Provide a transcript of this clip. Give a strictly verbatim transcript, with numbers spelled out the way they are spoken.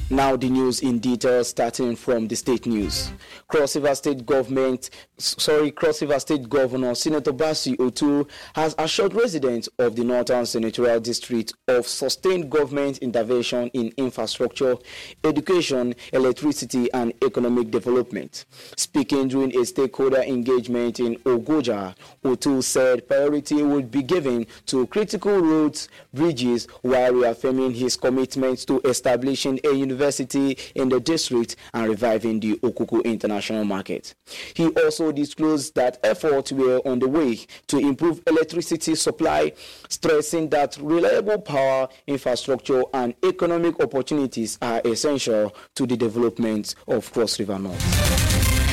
Now the news in detail, starting from the state news. Cross River State Government, sorry, Cross River State Governor Senator Bassey Otu has assured residents of the Northern Senatorial District of sustained government intervention in infrastructure, education, electricity, and economic development. Speaking during a stakeholder engagement in Ogoja, Otu said priority would be given to critical roads, bridges, while reaffirming his commitment to establishing a university in the district and reviving the Okuku International Market. He also disclosed that efforts were on the way to improve electricity supply, stressing that reliable power, infrastructure, and economic opportunities are essential to the development of Cross River North.